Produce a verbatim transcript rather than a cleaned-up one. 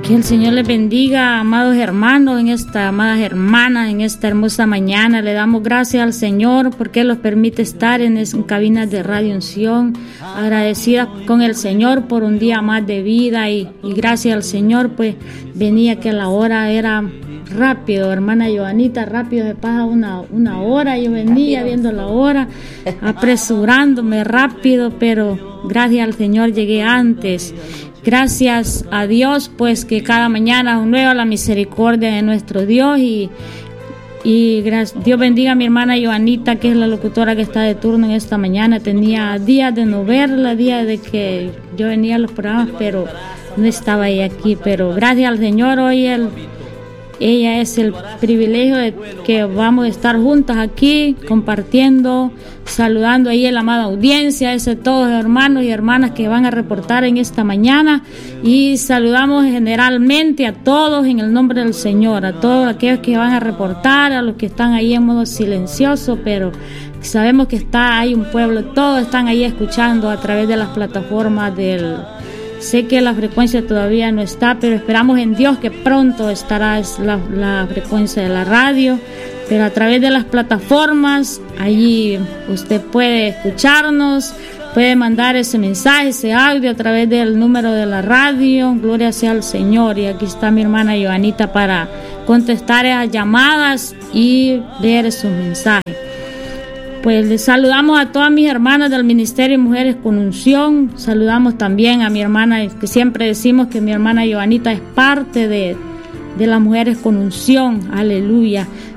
Que el Señor les bendiga, amados hermanos, en esta, amadas hermanas, en esta hermosa mañana. Le damos gracias al Señor porque Él nos permite estar en, en cabinas de Radio Unción, agradecidas con el Señor por un día más de vida y, y gracias al Señor, pues venía que la hora era rápido, hermana Joanita, rápido se pasa una, una hora. Yo venía rápido, viendo la hora, apresurándome rápido, pero gracias al Señor llegué antes. Gracias a Dios, pues que cada mañana es nueva la misericordia de nuestro Dios y, y gracias, Dios bendiga a mi hermana Joanita, que es la locutora que está de turno en esta mañana. Tenía días de no verla, días de que yo venía a los programas, pero no estaba ella aquí. Pero gracias al Señor, hoy el Ella es el privilegio de que vamos a estar juntas aquí, compartiendo, saludando ahí a la amada audiencia, a ese todos los hermanos y hermanas que van a reportar en esta mañana. Y saludamos generalmente a todos en el nombre del Señor, a todos aquellos que van a reportar, a los que están ahí en modo silencioso, pero sabemos que está ahí un pueblo, todos están ahí escuchando a través de las plataformas del... Sé que la frecuencia todavía no está, pero esperamos en Dios que pronto estará la, la frecuencia de la radio. Pero a través de las plataformas, allí usted puede escucharnos, puede mandar ese mensaje, ese audio a través del número de la radio. Gloria sea al Señor. Y aquí está mi hermana Joanita para contestar esas llamadas y leer esos mensajes. Pues les saludamos a todas mis hermanas del Ministerio de Mujeres con Unción. Saludamos también a mi hermana, que siempre decimos que mi hermana Joanita es parte de, de las Mujeres con Unción. Aleluya.